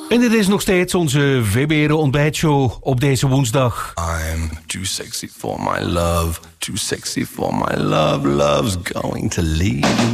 En dit is nog steeds onze VBR ontbijtshow op deze woensdag. I'm too sexy for my love, too sexy for my love, love's going to leave